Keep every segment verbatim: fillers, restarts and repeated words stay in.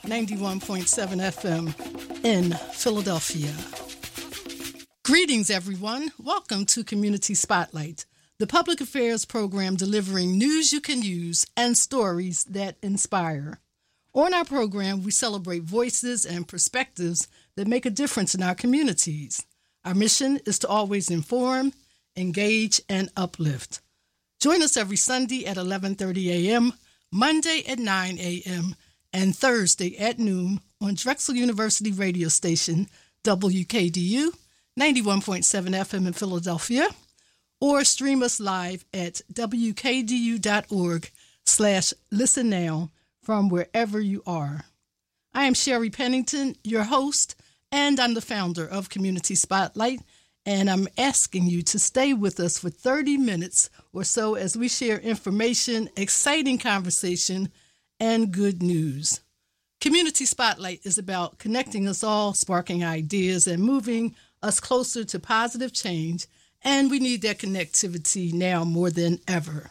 ninety-one point seven F M in Philadelphia. Greetings, everyone. Welcome to Community Spotlight, the public affairs program delivering news you can use and stories that inspire. On our program, we celebrate voices and perspectives that make a difference in our communities. Our mission is to always inform, engage, and uplift. Join us every Sunday at eleven thirty a.m., Monday at nine a.m., and Thursday at noon on Drexel University radio station W K D U ninety-one point seven F M in Philadelphia, or stream us live at W K D U dot org slash listen now from wherever you are. I am Sherry Pennington, your host, and I'm the founder of Community Spotlight, and I'm asking you to stay with us for thirty minutes or so as we share information, exciting conversation, and good news. Community Spotlight is about connecting us all, sparking ideas, and moving us closer to positive change, and we need that connectivity now more than ever.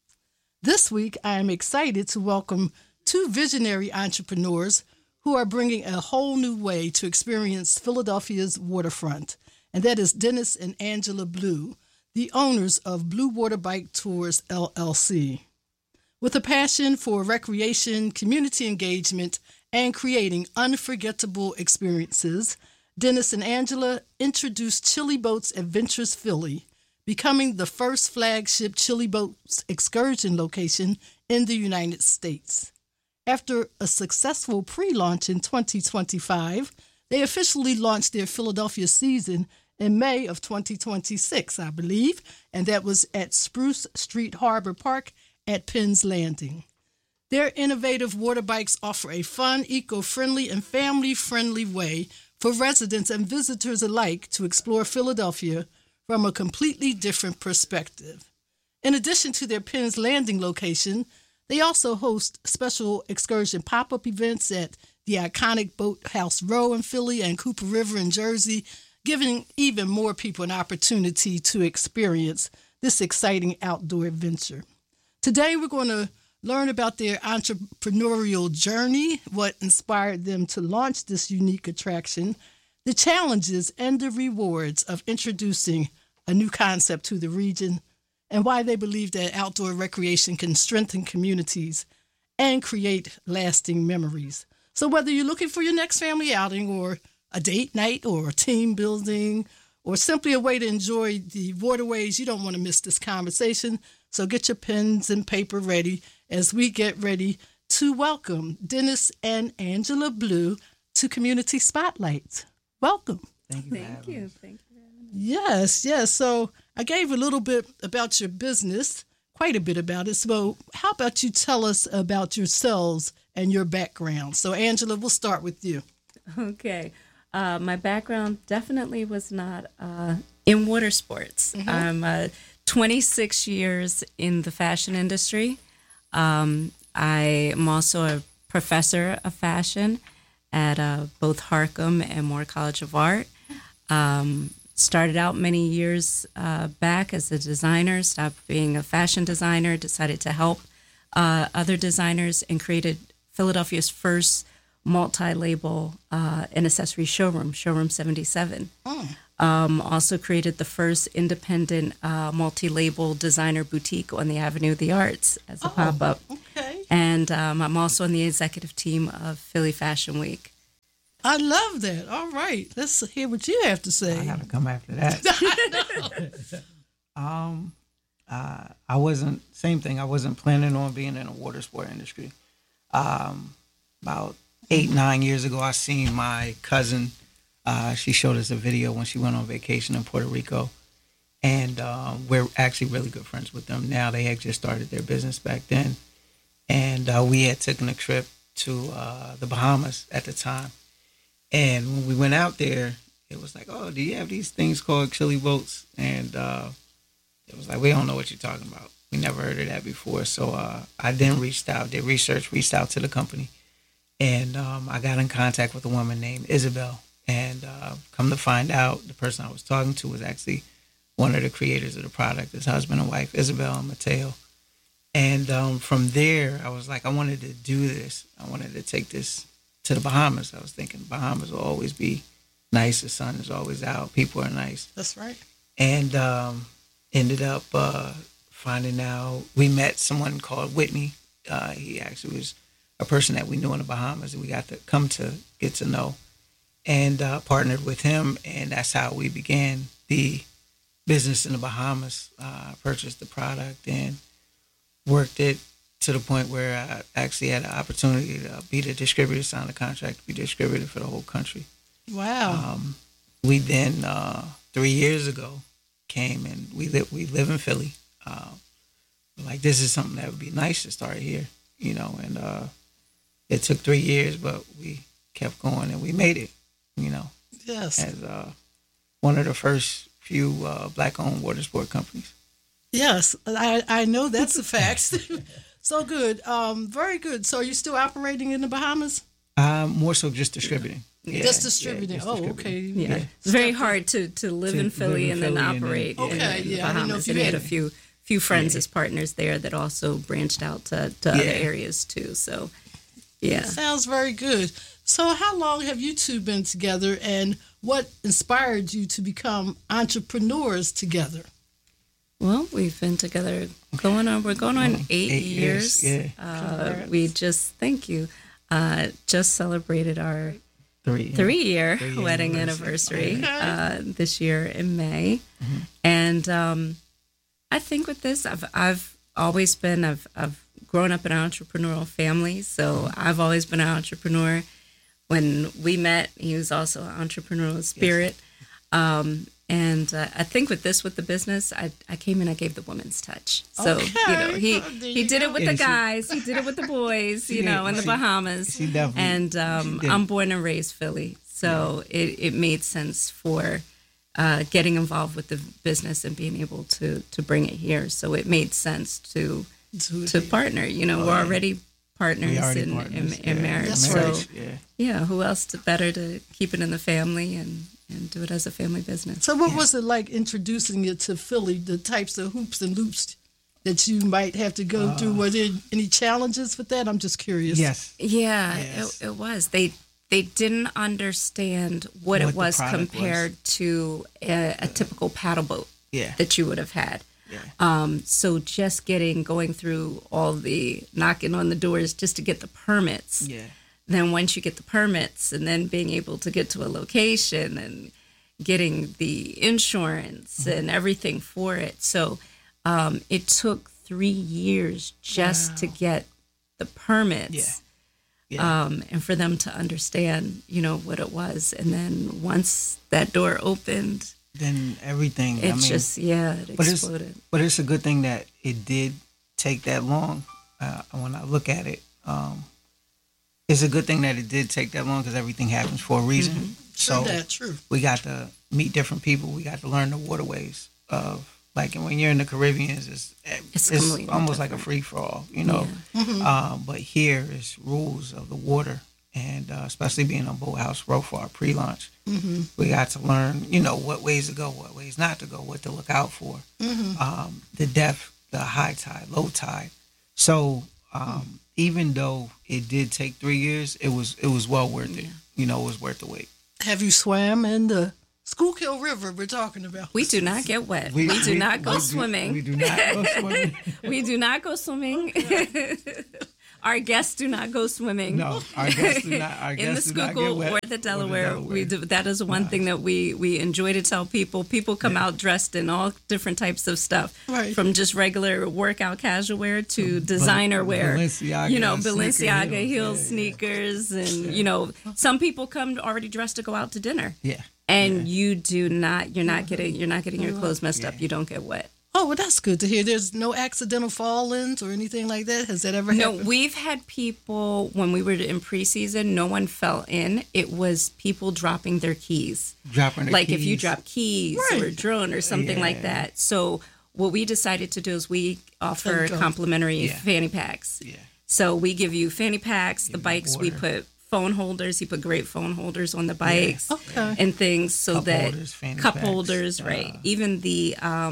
This week, I am excited to welcome two visionary entrepreneurs who are bringing a whole new way to experience Philadelphia's waterfront, and that is Dennis and Angela Blue, the owners of Blue Water Bike Tours, L L C. With a passion for recreation, community engagement, and creating unforgettable experiences, Dennis and Angela introduced Chili Boats Adventures Philly, becoming the first flagship Chili Boats excursion location in the United States. After a successful pre-launch in twenty twenty-five, they officially launched their Philadelphia season in May of twenty twenty-six, I believe, and that was at Spruce Street Harbor Park at Penn's Landing. Their innovative water bikes offer a fun, eco-friendly, and family-friendly way for residents and visitors alike to explore Philadelphia from a completely different perspective. In addition to their Penn's Landing location, they also host special excursion pop-up events at the iconic Boathouse Row in Philly and Cooper River in Jersey, giving even more people an opportunity to experience this exciting outdoor adventure. Today, we're going to learn about their entrepreneurial journey, what inspired them to launch this unique attraction, the challenges and the rewards of introducing a new concept to the region, and why they believe that outdoor recreation can strengthen communities and create lasting memories. So whether you're looking for your next family outing or a date night or a team building or simply a way to enjoy the waterways, you don't want to miss this conversation. So get your pens and paper ready as we get ready to welcome Dennis and Angela Blue to Community Spotlight. Welcome. Thank you. Thank you. Thank you. Yes, yes. So I gave a little bit about your business, quite a bit about it. So how about you tell us about yourselves and your background? So Angela, we'll start with you. Okay. Uh, my background definitely was not uh, in water sports. Mm-hmm. I'm uh, twenty-six years in the fashion industry. Um, I am also a professor of fashion at uh, both Harcum and Moore College of Art. Um, started out many years uh, back as a designer, stopped being a fashion designer, decided to help uh, other designers, and created Philadelphia's first multi-label uh, and accessory showroom, Showroom seventy-seven. Oh. Um, also created the first independent uh, multi-label designer boutique on the Avenue of the Arts as a oh, pop-up. Okay. And um, I'm also on the executive team of Philly Fashion Week. I love that. All right. Let's hear what you have to say. I got to come after that. um, uh, I wasn't, same thing, I wasn't planning on being in the water sport industry. Um, about eight, nine years ago, I seen my cousin. Uh, she showed us a video when she went on vacation in Puerto Rico. And uh, we're actually really good friends with them now. They had just started their business back then. And uh, we had taken a trip to uh, the Bahamas at the time. And when we went out there, it was like, oh, do you have these things called chili boats? And uh, it was like, we don't know what you're talking about. We never heard of that before. So uh, I then reached out, did research, reached out to the company. And um, I got in contact with a woman named Isabel. And uh, come to find out, the person I was talking to was actually one of the creators of the product, his husband and wife, Isabel and Mateo. And um, from there, I was like, I wanted to do this. I wanted to take this to the Bahamas. I was thinking Bahamas will always be nice. The sun is always out. People are nice. That's right. And um, ended up uh, finding out, we met someone called Whitney. Uh, he actually was a person that we knew in the Bahamas that we got to come to get to know, and uh, partnered with him. And that's how we began the business in the Bahamas. Uh, purchased the product and worked it to the point where I actually had an opportunity to be the distributor, sign a contract to be distributor for the whole country. Wow. Um, we then, uh, three years ago, came and we live, we live in Philly. Uh, like, this is something that would be nice to start here, you know, and uh, it took three years, but we kept going and we made it, you know. Yes. As uh, one of the first few uh, black-owned water sport companies. Yes, I, I know that's a fact. So good. Um, very good. So are you still operating in the Bahamas? Um, more so just distributing. Yeah, just distributing. yeah, just oh, distributing. okay. Yeah. Yeah. It's very hard to, to live To in Philly live in and then Philly and then- operate in, Okay, in the yeah, I didn't know Bahamas. if you And we had a had- few few friends Yeah. as partners there that also branched out to, to other Yeah. areas too. So, yeah. Sounds very good. So how long have you two been together, and what inspired you to become entrepreneurs together? Well, we've been together going on, we're going on eight, Eight years. years, yeah. Uh, we just, thank you, uh, just celebrated our Three. three year Three-year wedding anniversary. anniversary Okay. uh, this year in May. Mm-hmm. And um, I think with this, I've, I've always been, I've, I've grown up in an entrepreneurial family. So Mm-hmm. I've always been an entrepreneur. When we met, he was also an entrepreneurial spirit. Um, and uh, I think with this, with the business, I, I came in, I gave the woman's touch. So, you know, Okay. he, There he you did go. it with Yeah, the she- guys, he did it with the boys, you She know, did. in the She- Bahamas. she definitely- And um, she did. I'm born and raised Philly. So it, it made sense for uh, getting involved with the business and being able to, to bring it here. So it made sense to To- to partner. You know, Oh, we're yeah. already partners We already in, partners, in, in yeah. marriage. That's so right. Yeah. yeah, who else to better to keep it in the family and, and do it as a family business. So what was it like introducing it to Philly, the types of hoops and loops that you might have to go through? Were there any challenges with that? I'm just curious. Yes. Yeah, Yes. it, it was. They they didn't understand what, What it the was product compared to a, a typical paddle boat Yeah. that you would have had. Yeah. Um, so just getting going through all the knocking on the doors just to get the permits. Yeah. Then once you get the permits, and then being able to get to a location and getting the insurance Mm-hmm. and everything for it. So um, it took three years just to get the permits. Yeah. Yeah. Um, and for them to understand, you know, what it was. And then once that door opened, Then everything. it I mean, just, yeah, it but it's exploded. but it's a good thing that it did take that long. Uh, when I look at it, um, it's a good thing that it did take that long because everything happens for a reason. Mm-hmm. So True that, true. we got to meet different people. We got to learn the waterways of like, and when you're in the Caribbean, it's It's it's, completely almost like a different. free for all, you know. Um, but here is rules of the water, and uh, especially being on Boathouse Row for our pre-launch, Mm-hmm. we got to learn, you know, what ways to go, what ways not to go, what to look out for, Mm-hmm. um, the depth, the high tide, low tide. So um, even though it did take three years, it was it was well worth it. You know, it was worth the wait. Have you swam in the Schuylkill River we're talking about? We do not get wet. We, do not go we do- swimming. we do not go swimming. We do not go swimming. Our guests do not go swimming. No, our guests do not. Our In the guests do not get Schuylkill wet or the Delaware, Delaware. we do. That is one thing that we we enjoy to tell people. People come out dressed in all different types of stuff, Right. from just regular workout casual wear to designer wear. Balenciaga, you know, sneaker Balenciaga heels, heels, yeah, yeah. sneakers, and you know, some people come already dressed to go out to dinner. Yeah. And you do not. You're not getting. You're not getting your clothes messed up. You don't get wet. Oh, well, that's good to hear. There's no accidental fall-ins or anything like that. Has that ever No, happened? we've had people when we were in preseason. No one fell in. It was people dropping their keys. Dropping the like if you keys. drop keys Right. or a drone or something like Yeah. that. So what we decided to do is we offer Thank God. complimentary Yeah. fanny packs. Yeah. So we give you fanny packs. The Give you bikes we water. put phone holders. You put great phone holders on the bikes Okay. and things so Cup that holders, fanny cup packs, holders, uh, right? Even the um,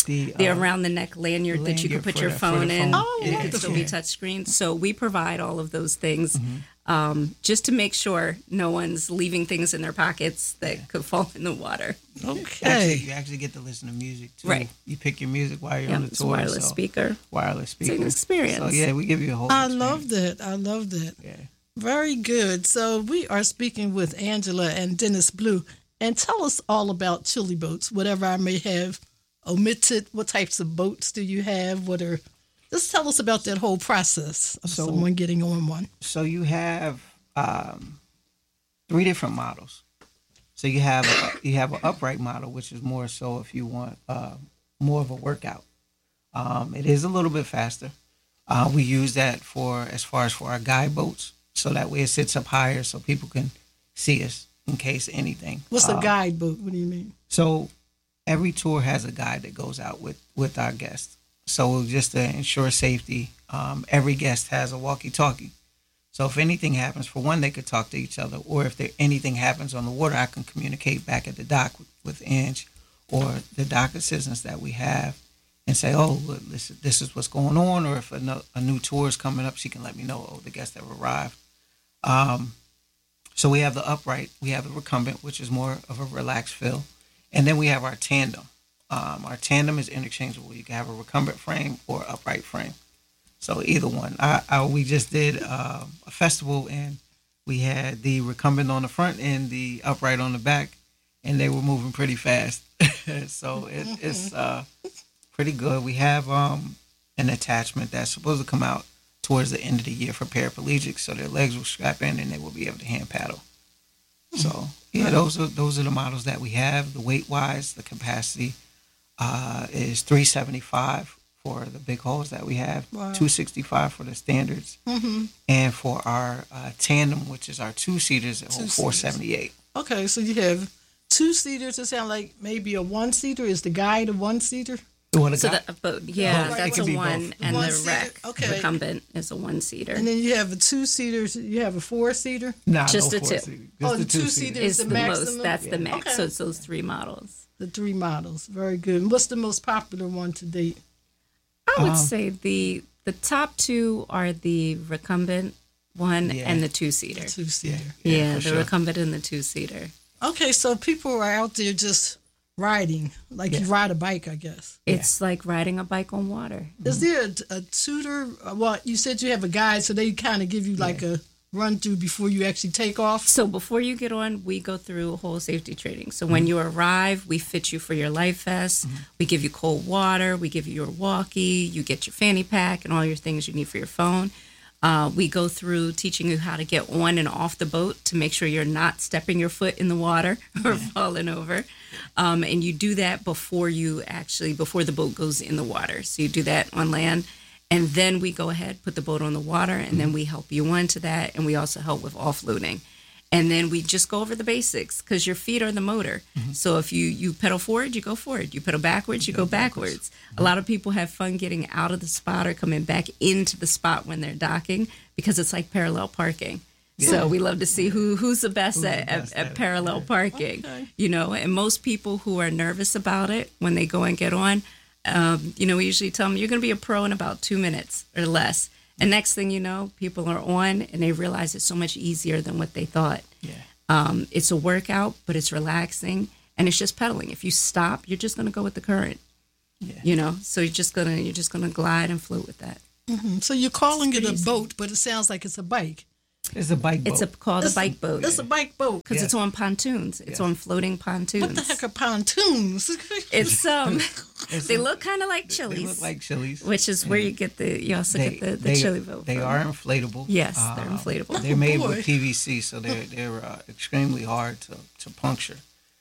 the the uh, around the neck lanyard, that you can lanyard put for your the- for phone the in. phone. Oh, and it can wonderful. still be touch screen. So we provide all of those things um, just to make sure no one's leaving things in their pockets that could fall in the water. Actually, Okay. you actually get to listen to music too. Right. You pick your music while you're Yeah, on the it's tour. a wireless so- speaker. Wireless speaker. an experience. So yeah, we give you a whole. I experience. love that. I love that. Yeah. Very good. So we are speaking with Angela and Dennis Blue. And tell us all about Chili Boats, whatever I may have omitted. What types of boats do you have? What are just tell us about that whole process of So- someone getting on one. So you have um, three different models. So you have a, you have an upright model, which is more so if you want uh, more of a workout. Um, it is a little bit faster. Uh, we use that for as far as for our guide boats, so that way it sits up higher so people can see us in case anything. What's a Uh, guide boat? What do you mean? So every tour has a guide that goes out with, with our guests. So just to ensure safety, um, every guest has a walkie-talkie. So if anything happens, for one, they could talk to each other, or if there anything happens on the water, I can communicate back at the dock with, with Ange or the dock assistants that we have and say, oh, look, this, this is what's going on. Or if a, no, a new tour is coming up, she can let me know, oh, the guests have arrived. Um, so we have the upright, we have the recumbent, which is more of a relaxed feel. And then we have our tandem. Um, our tandem is interchangeable. You can have a recumbent frame or upright frame. So either one. I, I we just did uh, a festival and we had the recumbent on the front and the upright on the back, and they were moving pretty fast. So it, it's uh, pretty good. We have um, an attachment that's supposed to come out towards the end of the year for paraplegics, so their legs will strap in and they will be able to hand paddle. So yeah, those are those are the models that we have. The weight wise, the capacity uh, is three seventy-five for the big holes that we have, Wow. two sixty-five for the standards, Mm-hmm. and for our uh, tandem, which is our two seaters, it holds four seventy-eight. Okay, so you have two seaters. It sounds like maybe a one seater. Is the guide a one seater? What a So guy- the boat, yeah, Both. It that's could a be one, both. and One the seater, wreck okay. recumbent is a one seater. And then you have a two seater. You have a four seater. Nah, Just no the two. four-seater. Just Oh, the the two-seater. two-seater. is Is the the most. maximum? That's the Yeah. max. Okay. So it's those three models. The three models. Very good. And what's the most popular one to date? I would Um, say the the top two are the recumbent one Yeah. and the two seater. Two seater. Yeah, Yeah, for the sure. recumbent and the two seater. Okay, so people are out there just riding, like you ride a bike, I guess. It's like riding a bike on water. Is there a, a tutor? uh, Well, you said you have a guide, so they kind of give you like a run through before you actually take off. So before you get on, we go through whole safety training. So when you arrive, we fit you for your life vest. We give you cold water. We give you your walkie. You get your fanny pack and all your things you need for your phone. Uh, we go through teaching you how to get on and off the boat to make sure you're not stepping your foot in the water or falling over. Um, and you do that before you actually, before the boat goes in the water. So you do that on land. And then we go ahead, put the boat on the water, and then we help you onto that. And we also help with offloading. And then we just go over the basics because your feet are the motor. So if you, you pedal forward, you go forward. You pedal backwards, you go backwards. A lot of people have fun getting out of the spot or coming back into the spot when they're docking because it's like parallel parking. So we love to see who who's the best, Who's the at, best at, at at it, parallel parking. Okay. You know, and most people who are nervous about it when they go and get on, um, you know, we usually tell them you're going to be a pro in about two minutes or less. And next thing you know, people are on and they realize it's so much easier than what they thought. Yeah. Um, it's a workout, but it's relaxing and it's just pedaling. If you stop, you're just going to go with the current. Yeah. You know, so you're just gonna you're just gonna glide and float with that. Mhm. So you're calling it pretty a easy. boat, but it sounds like it's a bike. It's a bike boat. It's a called a bike boat It's a bike boat. because Yeah. it's on pontoons. It's Yeah. on floating pontoons. What the heck are pontoons? It's um, It's they a- look kind of like They chilies, look like chilies. which is where you get the you also They, get the, the they, chili boat. they from. are inflatable. Yes, Uh, they're inflatable. They're made boy. with P V C, so they're they're uh, extremely hard to, to puncture.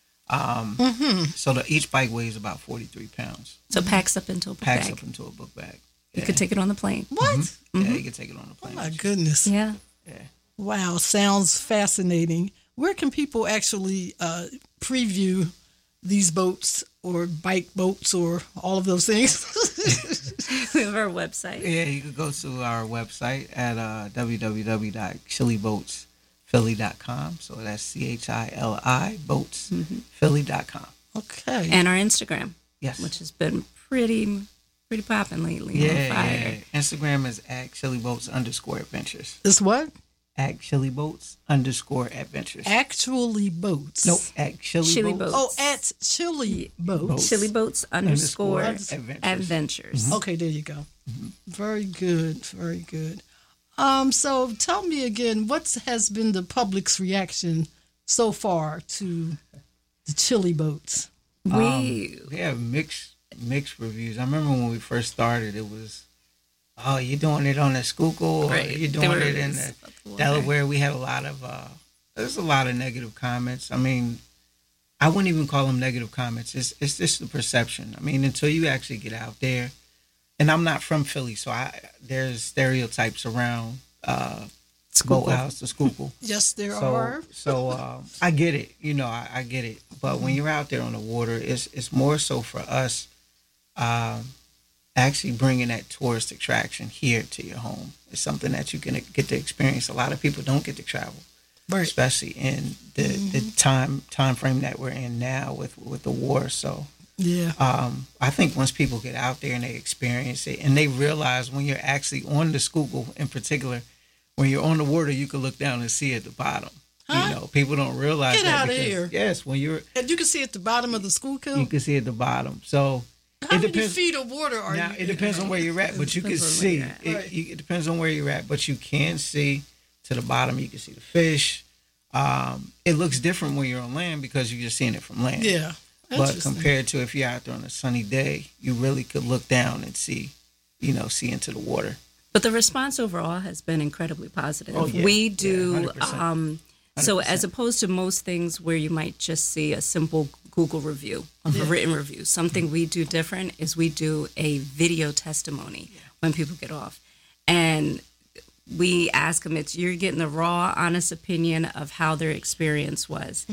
Um, Mm-hmm. So the, each bike weighs about forty-three pounds. So it packs up into a book Packs bag. up into a book bag. You Yeah. could take it on the plane. What? Yeah, you can take it on the Oh plane. my goodness. Yeah. Yeah. Wow, sounds fascinating. Where can people actually uh, preview these boats or bike boats or all of those things? We have our website. Yeah, you could go to our website at uh, w w w dot chili boats philly dot com. So that's C H I L I boats philly dot com. Okay. And our Instagram. Yes. which has been pretty pretty popping lately. Yeah, On fire. yeah. Instagram is at Chili Boats underscore adventures. It's what? At Chili Boats underscore adventures. Actually boats. Nope, at Chili, Chili Boats. Boats. Oh, at Chili Boats. Chili Boats underscore, Underscore adventures. adventures. Okay, there you go. Very good, very good. Um, so tell me again, what has been the public's reaction so far to the Chili Boats? We Um, we have mixed mixed reviews. I remember when we first started, it was, oh, you're doing it on the Schuylkill, or Right. you're They doing were it in the Delaware. We had a lot of, uh, there's a lot of negative comments. I mean, I wouldn't even call them negative comments. It's it's just the perception. I mean, until you actually get out there, and I'm not from Philly, so I there's stereotypes around uh, Boathouse, the Schuylkill. Yes, there So, are. so um, I get it, you know, I, I get it. But when you're out there on the water, it's it's more so for us, um, actually bringing that tourist attraction here to your home. It's something that you can get to experience. A lot of people don't get to travel, Right. especially in the, the time time frame that we're in now with with the war. So Yeah. um, I think once people get out there and they experience it, and they realize when you're actually on the Schuylkill in particular, when you're on the water, you can look down and see at the bottom. Huh? You know, people don't realize Get that. outta because- here. Yes, when you're, And you can see at the bottom of the Schuylkill. you can see at the bottom. So How it many depends. feet of water are Now you? it depends on where you're at, but you can depends on see. where It, you're at. you- it depends on where you're at, but you can see to the bottom. You can see the fish. Um, it looks different when you're on land because you're just seeing it from land. Yeah. But Interesting. compared to if you're out there on a sunny day, you really could look down and see, you know, see into the water. But the response overall has been incredibly positive. Oh, yeah. We Yeah, do, one hundred percent. um, so one hundred percent. as opposed to most things where you might just see a simple Google review of a written review, something we do different is we do a video testimony when people get off. And we ask them, it's, you're getting the raw, honest opinion of how their experience was.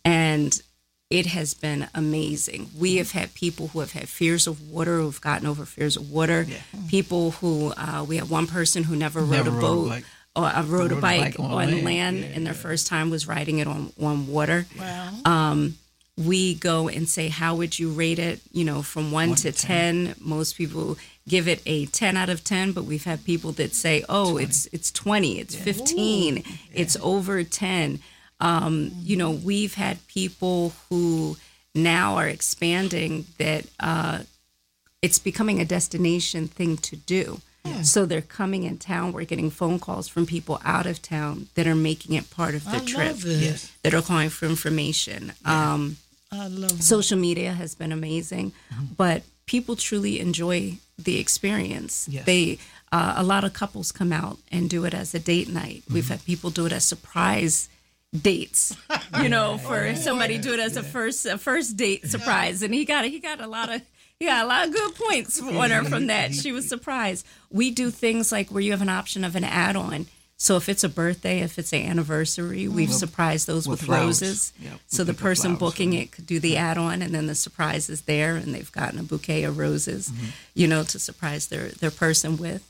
And it has been amazing. We have had people who have had fears of water, who've gotten over fears of water. Yeah. People who, uh, we had one person who never rode Never a rode a boat bike. or uh, rode, a bike, on, land, land. Yeah, and their yeah. first time was riding it on, on water. Wow. Um, we go and say, how would you rate it? You know, from one, One to to ten. Most people give it a ten out of ten, but we've had people that say, oh, it's it's twenty, it's fifteen, it's over ten. Um, you know, we've had people who now are expanding that uh, it's becoming a destination thing to do. So they're coming in town. We're getting phone calls from people out of town that are making it part of their I trip, love it. Yes. that are calling for information. Um, I love it. social media has been amazing, but people truly enjoy the experience. Yes. They uh, a lot of couples come out and do it as a date night. We've had people do it as surprise dates, you know, for somebody do it as a first a first date surprise, and he got he got a lot of he got a lot of good points on her from that. She was surprised. We do things like where you have an option of an add-on. So if it's a birthday, if it's an anniversary, we've surprised those with with, flowers. roses. Yep, we So the pick up person flowers booking for it could do the add-on, and then the surprise is there, and they've gotten a bouquet of roses, you know, to surprise their their person with.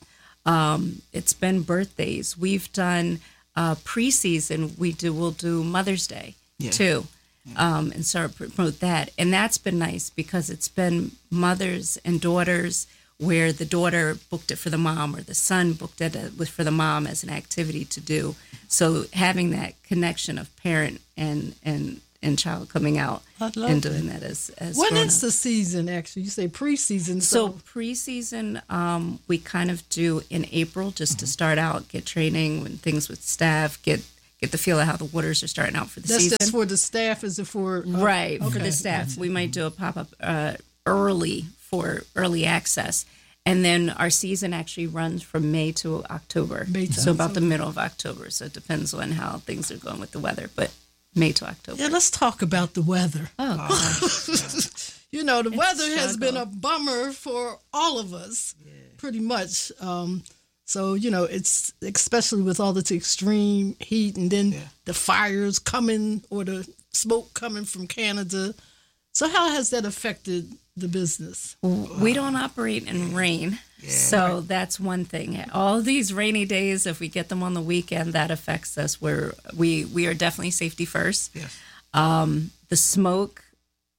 Um, it's been birthdays. We've done uh, preseason. We do. We'll do Mother's Day Yeah. too, um, and start to promote that. And that's been nice because it's been mothers and daughters where the daughter booked it for the mom or the son booked it uh, with for the mom as an activity to do. So having that connection of parent and and and child coming out I love and doing that as as When grown-ups. is the season, actually? You say preseason. So So, preseason, um, we kind of do in April just to start out, get training and things with staff, get get the feel of how the waters are starting out for the that's season. just for the staff? Is it for. uh, Right, for okay. the staff. We might do a pop-up uh, early for early access. And then our season actually runs from May to October. May to so about the October. middle of October. So it depends on how things are going with the weather, but May to October. Yeah, let's talk about the weather. Oh, You know, the weather has struggle. been a bummer for all of us, pretty much. Um, so, you know, it's especially with all this extreme heat and then Yeah. the fires coming or the smoke coming from Canada. So, how has that affected the business? we don't operate in rain. So that's one thing. All these rainy days, if we get them on the weekend, that affects us. We're, we we are definitely safety first. Yes. Um, the smoke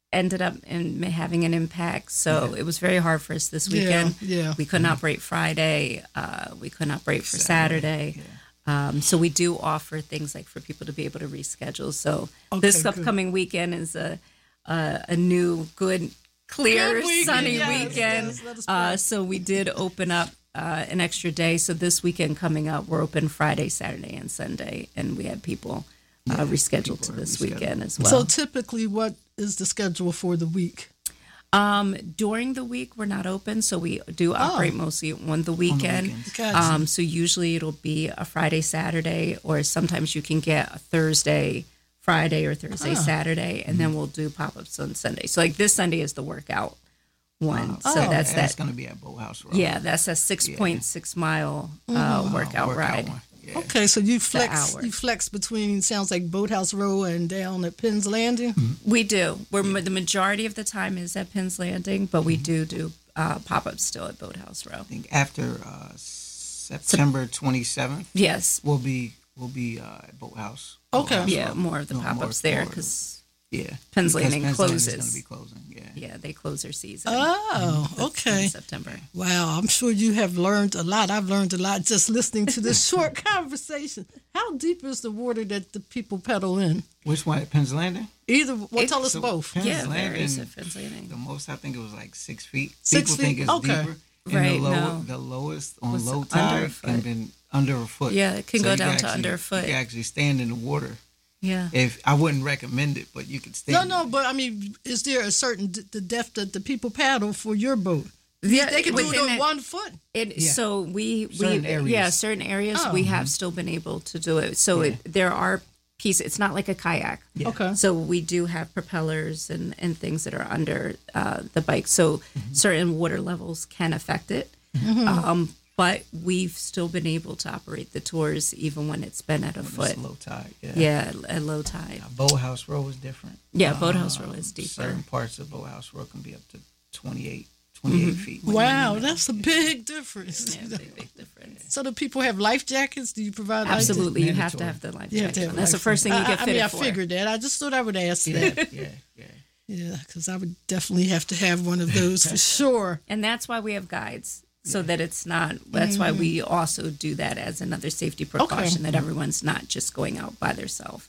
ended up in having an impact. So Yeah. it was very hard for us this Yeah, weekend. yeah. We couldn't operate Friday. Uh, we couldn't operate for Saturday. Saturday, Um, so we do offer things like for people to be able to reschedule. So Okay, this good. upcoming weekend is a a, a new good, clear, Good weekend, sunny yes, weekend. yes, let us uh, pray. so we did open up uh, an extra day. So this weekend coming up, we're open Friday, Saturday, and Sunday, and we had people uh, rescheduled people to are this rescheduled. weekend as well. So typically, what is the schedule for the week? Um, during the week, we're not open, so we do operate mostly on the weekend. weekends. Gotcha. um, so usually it'll be a Friday, Saturday, or sometimes you can get a Thursday, Friday, or Thursday, Saturday, and then we'll do pop-ups on Sunday. So like this Sunday is the workout one. so Oh, that's That's that. going to be at Boathouse Road. Yeah, that's a six point six mile uh, workout, Workout ride. one. Yeah. Okay, so you flex hour. you flex between sounds like Boathouse Row and down at Penn's Landing. We do. We're the majority of the time is at Penn's Landing, but we do do uh, pop-ups still at Boathouse Row. I think after uh, September twenty-seventh, Yes. we'll be we'll be uh, at Boathouse. Okay. Boathouse Yeah, Road. more of the No, more- pop-ups there more- because yeah, Penn's Because Landing Penn's Landing is closes. going to be closing. Yeah. yeah, they close their season. Oh, in okay. September. Wow, I'm sure you have learned a lot. I've learned a lot just listening to this short conversation. How deep is the water that the people pedal in? Which one at Penn's Landing? Either, well, It- tell us So both. Penn's Yeah, Landing, varies at Penn's Landing. The most I think it was like six feet. Six People feet? think it's Okay. deeper. And Right, the, low, no. the lowest on Was low under a tide foot. can be under a foot. Yeah, it can go you down to actually- under a foot. You can actually stand in the water. Yeah. If I wouldn't recommend it, but you could stand. No, in no, it. but I mean, is there a certain d- the depth that the people paddle for your boat? Yeah, They can do it within on that- one foot. It, Yeah. So we, Certain we areas. yeah, certain areas Oh. we have still been able to do it. So it, there are pieces. It's not like a kayak. Yeah. Okay. So we do have propellers and, and things that are under uh, the bike. So Mm-hmm. certain water levels can affect it. Um, but we've still been able to operate the tours even when it's been at a It's foot. low tide. Yeah. Yeah, at low tide. Boathouse Row is different. Yeah, Boathouse Row Um, is deeper. Certain parts of Boathouse Row can be up to twenty-eight, twenty-eight feet. Wow, that's a big difference. Yeah, big, big difference. So do people have life jackets? Do you provide life jackets? Absolutely, you have to Mandatory. have the life You have to jacket. have on. That's the life first thing you jacket. get I, I fitted mean, I for. figured that. I just thought I would ask Yeah, that. yeah, yeah. Yeah, because I would definitely have to have one of those for sure. And that's why we have guides, so that it's not, that's why we also do that as another safety precaution, that everyone's not just going out by themselves.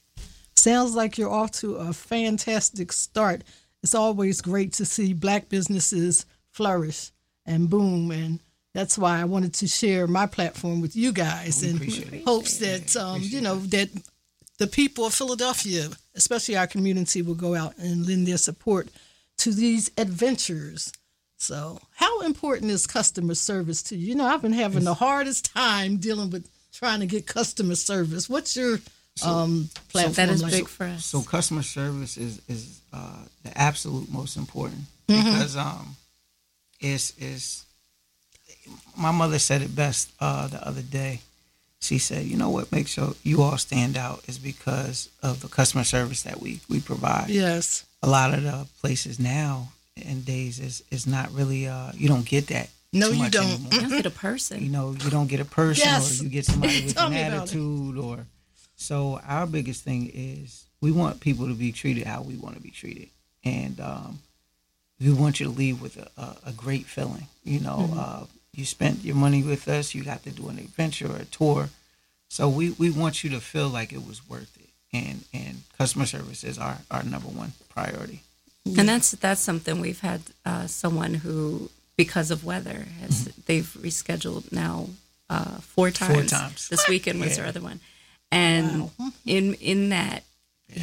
Sounds like you're off to a fantastic start. It's always great to see Black businesses flourish and boom, and that's why I wanted to share my platform with you guys, We in appreciate it. hopes that um, you know that the people of Philadelphia, especially our community, will go out and lend their support to these adventures. So, how important is customer service to you? You know, I've been having the hardest time dealing with trying to get customer service. What's your um, platform? That is like? big for us. So customer service is is uh, the absolute most important Mm-hmm. because um, it's is. My mother said it best uh, the other day. She said, "You know what makes you, you all stand out is because of the customer service that we we provide. Yes. A lot of the places now and days is is not really uh, you don't get that. No, too you much don't. anymore. You don't get a You person. know, you don't get a person Yes. or you get somebody with Tell an me about it. attitude or so our biggest thing is we want people to be treated how we want to be treated. And um, we want you to leave with a, a, a great feeling. You know, Mm-hmm. uh, you spent your money with us, you got to do an adventure or a tour. So we, we want you to feel like it was worth it. And and customer service is our, our number one priority. And that's that's something we've had uh, someone who, because of weather, has they've rescheduled now uh, four times. times. This weekend was Yeah. their other one, and in in that